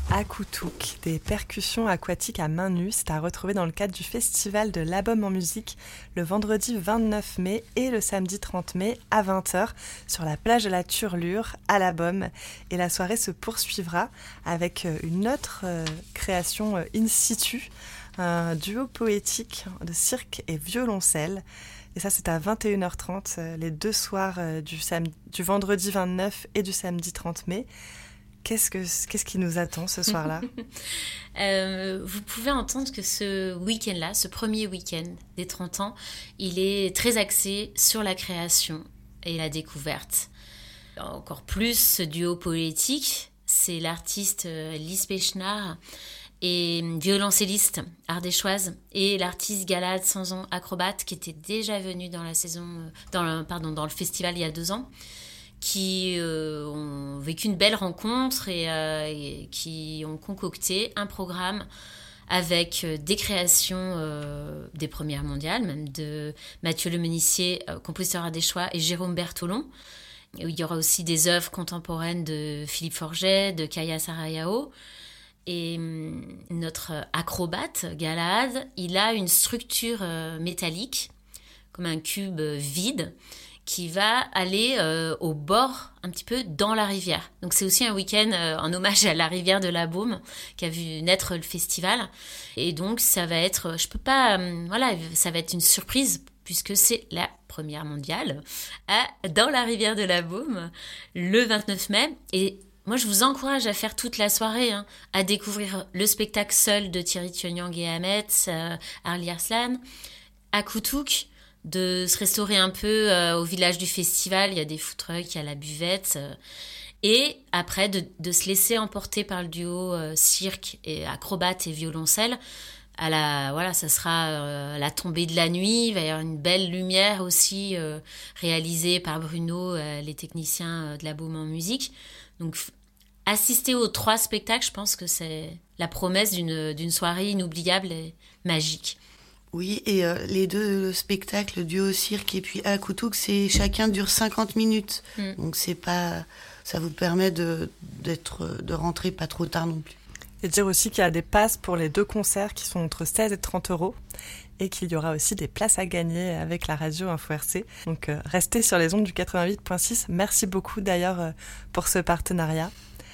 Akoutouk, des percussions aquatiques à main nue, c'est à retrouver dans le cadre du festival de l'Album en musique le vendredi 29 mai et le samedi 30 mai à 20h sur la plage de la Turlure à l'Album. Et la soirée se poursuivra avec une autre création in situ, un duo poétique de cirque et violoncelle. Et ça, c'est à 21h30, les deux soirs du vendredi 29 et du samedi 30 mai. Qu'est-ce qui nous attend ce soir-là ? Vous pouvez entendre que ce week-end-là, ce premier week-end des 30 ans, il est très axé sur la création et la découverte. Encore plus, ce duo poétique, c'est l'artiste Lise Pechnard et violoncelliste ardéchoise et l'artiste Galade Sanson acrobate qui était déjà venu dans le festival il y a 2 ans, qui ont vécu une belle rencontre et qui ont concocté un programme avec des créations des premières mondiales, même de Mathieu Leménissier, compositeur ardéchois, et Jérôme Bertolon. Il y aura aussi des œuvres contemporaines de Philippe Forget, de Kaya Sarayao. Et notre acrobate, Galahad, il a une structure métallique, comme un cube vide, qui va aller au bord, un petit peu dans la rivière. Donc c'est aussi un week-end en hommage à la rivière de la Baume, qui a vu naître le festival. Et donc ça va être, ça va être une surprise, puisque c'est la première mondiale dans la rivière de la Baume, le 29 mai. Et moi, je vous encourage à faire toute la soirée, à découvrir le spectacle seul de Thierry Thionyang et Ahmet, Arli Arslan, Akoutouk, de se restaurer un peu au village du festival. Il y a des food trucks, il y a la buvette. Et après, de se laisser emporter par le duo cirque et acrobate et violoncelle. Ça sera la tombée de la nuit. Il va y avoir une belle lumière aussi réalisée par Bruno, les techniciens de la Baume en musique. Donc, assister aux 3 spectacles, je pense que c'est la promesse d'une soirée inoubliable et magique. Oui, et les 2 spectacles, duo cirque et puis Akoutouk, chacun dure 50 minutes. Donc ça vous permet de rentrer pas trop tard non plus. Et dire aussi qu'il y a des passes pour les 2 concerts qui sont entre 16 et 30 euros et qu'il y aura aussi des places à gagner avec la radio Info RC. Donc restez sur les ondes du 88.6. Merci beaucoup d'ailleurs pour ce partenariat.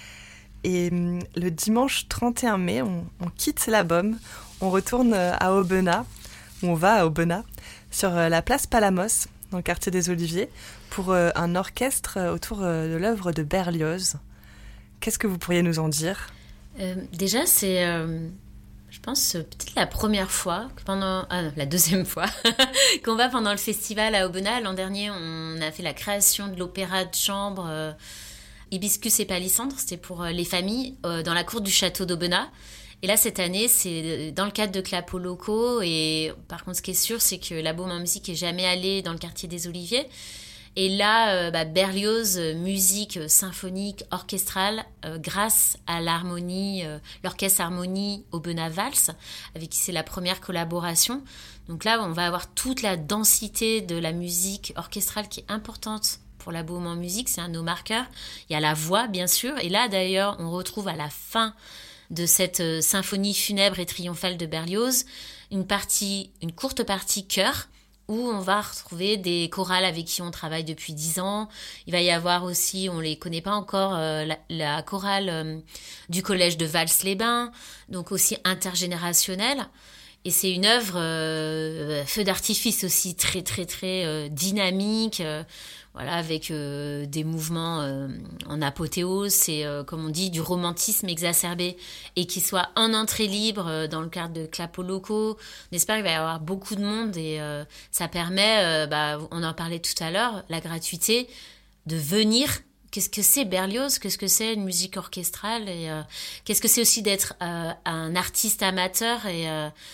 Et le dimanche 31 mai, on quitte la Baume, on retourne à Aubenas, on va à Aubenas, sur la place Palamos, dans le quartier des Oliviers, pour un orchestre autour de l'œuvre de Berlioz. Qu'est-ce que vous pourriez nous en dire ? Déjà, c'est, je pense, peut-être la première fois, la deuxième fois, qu'on va pendant le festival à Aubenas. L'an dernier, on a fait la création de l'opéra de chambre Hibiscus et Palissandre. C'était pour les familles dans la cour du château d'Aubenas. Et là, cette année, c'est dans le cadre de Clapo Locaux. Et par contre, ce qui est sûr, c'est que la Baume en musique n'est jamais allée dans le quartier des Oliviers. Et là, Berlioz, musique symphonique, orchestrale, grâce à l'harmonie, l'orchestre Harmonie Aubenas Vals, avec qui c'est la première collaboration. Donc là, on va avoir toute la densité de la musique orchestrale qui est importante pour la Baume en musique. C'est un de nos marqueurs. Il y a la voix, bien sûr. Et là, d'ailleurs, on retrouve à la fin de cette symphonie funèbre et triomphale de Berlioz une courte partie chœur, où on va retrouver des chorales avec qui on travaille depuis 10 ans. Il va y avoir aussi, on ne les connaît pas encore, la chorale du collège de Vals-les-Bains, donc aussi intergénérationnelle. Et c'est une œuvre feu d'artifice aussi très, très, très dynamique, avec des mouvements en apothéose. C'est, comme on dit, du romantisme exacerbé et qui soit en entrée libre dans le cadre de Clapo Locaux. On espère qu'il va y avoir beaucoup de monde et ça permet, on en parlait tout à l'heure, la gratuité de venir. Qu'est-ce que c'est Berlioz ? Qu'est-ce que c'est une musique orchestrale ? Et qu'est-ce que c'est aussi d'être un artiste amateur et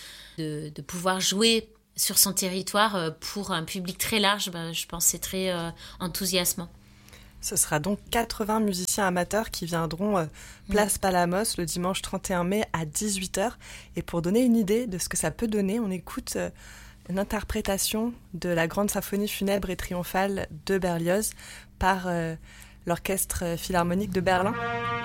de pouvoir jouer sur son territoire pour un public très large, je pense que c'est très enthousiasmant. Ce sera donc 80 musiciens amateurs qui viendront place Palamos le dimanche 31 mai à 18h. Et pour donner une idée de ce que ça peut donner, on écoute une interprétation de la grande symphonie funèbre et triomphale de Berlioz par l'Orchestre Philharmonique de Berlin.